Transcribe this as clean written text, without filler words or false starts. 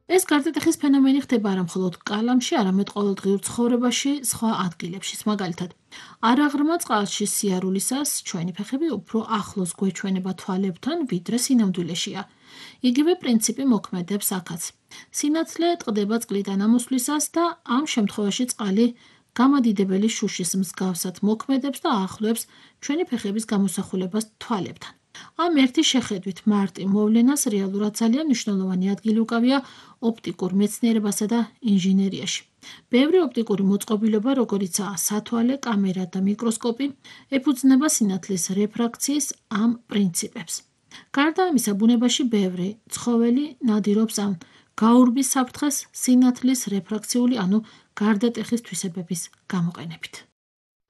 ეს გარდატეხის ფენომენი ხდება არა მხოლოდ კალამში, არამედ ყოველდღიურ ცხოვრებაში, სხვა ადგილებშიც. მაგალითად, არაღრმა წყალში სიარულისას ჩვენი ფეხები უფრო ახლოს გვეჩვენება თვალებთან, ვიდრე სინამდვილეშია. იგივე პრინციპი მოქმედებს აქაც. სინათლე ტყდება წყლიდან ამოსვლისას და ამ შემთხვევაში წყალი გამადიდებელი შუშის მსგავსად მოქმედებს და ახლებს ჩვენი ფეხების გამოსახულებას თვალებთან. ამ ერთი შეხედვით მარტი მოვლენას რეალურად ძალიან მნიშვნელოვანი ადგილი უკავია ოპტიკურ მეცნიერებასა და ინჟინერიაში. ბევრი ოპტიკური მოწყობილობა, როგორიცაა სათვალე, კამერა და მიკროსკოპი, ეფუძნება სინათლის რეფრაქციის ამ პრინციპებს. გარდა ამისა, ბუნებაში ბევრი ცხოველი ნადირობს ამ გაურბის საფრთხეს სინათლის რეფრაქციული, ანუ გარდატეხის თვისებების გამოყენებით.